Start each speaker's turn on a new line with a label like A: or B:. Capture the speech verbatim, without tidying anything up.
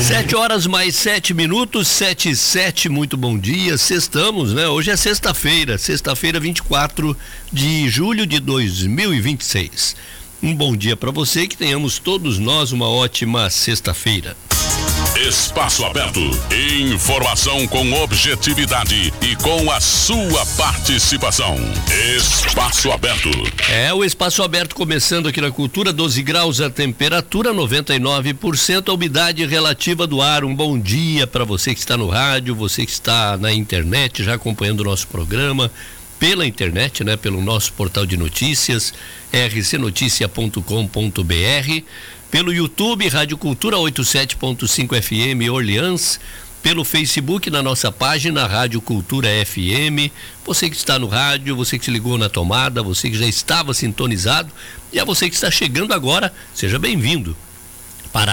A: Sete horas mais sete minutos, sete e sete, muito bom dia, sextamos, né? Hoje é sexta-feira, sexta-feira vinte e quatro de julho de dois mil e vinte e seis. Um bom dia para você, que tenhamos todos nós uma ótima sexta-feira.
B: Espaço Aberto, informação com objetividade e com a sua participação. Espaço Aberto.
A: É, o Espaço Aberto começando aqui na Cultura, doze graus a temperatura, noventa e nove por cento a umidade relativa do ar. Um bom dia para você que está no rádio, você que está na internet já acompanhando o nosso programa pela internet, né, pelo nosso portal de notícias, r c noticia ponto com ponto b r, pelo YouTube, Rádio Cultura oitenta e sete ponto cinco F M Orleans, pelo Facebook, na nossa página Rádio Cultura F M. Você que está no rádio, você que se ligou na tomada, você que já estava sintonizado e a você que está chegando agora, seja bem-vindo.